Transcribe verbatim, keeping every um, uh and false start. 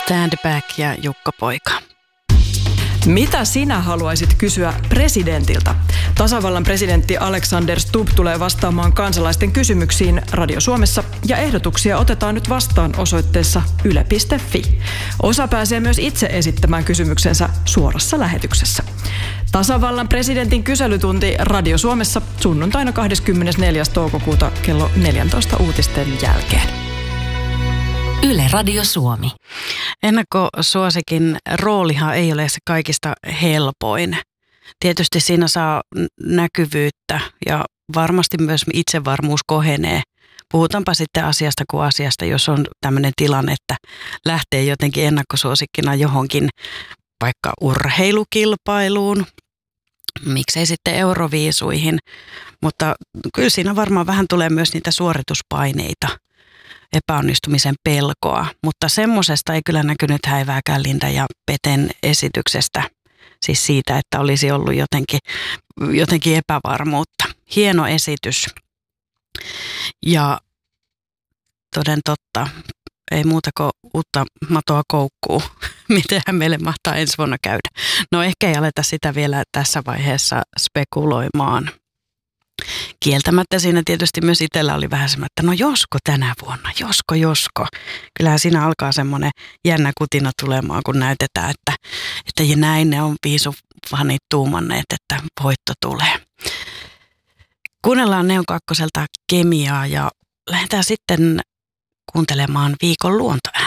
Stand Back ja Jukka Poika. Mitä sinä haluaisit kysyä presidentiltä? Tasavallan presidentti Alexander Stubb tulee vastaamaan kansalaisten kysymyksiin Radio Suomessa ja ehdotuksia otetaan nyt vastaan osoitteessa yle piste fi. Osa pääsee myös itse esittämään kysymyksensä suorassa lähetyksessä. Tasavallan presidentin kyselytunti Radio Suomessa sunnuntaina kahdeskymmenesneljäs toukokuuta kello neljätoista uutisten jälkeen. Yle Radio Suomi. Ennakkosuosikin roolihan ei ole se kaikista helpoin. Tietysti siinä saa näkyvyyttä ja varmasti myös itsevarmuus kohenee. Puhutaanpa sitten asiasta kuin asiasta, jos on tämmöinen tilanne, että lähtee jotenkin ennakkosuosikkina johonkin vaikka urheilukilpailuun, miksei sitten euroviisuihin. Mutta kyllä siinä varmaan vähän tulee myös niitä suorituspaineita, epäonnistumisen pelkoa, mutta semmoisesta ei kyllä näkynyt häivääkään Linda ja Peten esityksestä, siis siitä, että olisi ollut jotenkin, jotenkin epävarmuutta. Hieno esitys ja toden totta, ei muuta kuin uutta matoa koukkuu. Mitenhän meille mahtaa ensi vuonna käydä? No ehkä ei aleta sitä vielä tässä vaiheessa spekuloimaan. Kieltämättä siinä tietysti myös itsellä oli vähän semmoinen, että no josko tänä vuonna, josko, josko. Kyllähän siinä alkaa semmoinen jännä kutina tulemaan, kun näytetään, että, että näin ne on viisufanit tuumanneet, että voitto tulee. Kuunnellaan Neon kakkoselta Kemiaa ja lähdetään sitten kuuntelemaan viikon luontoääniä.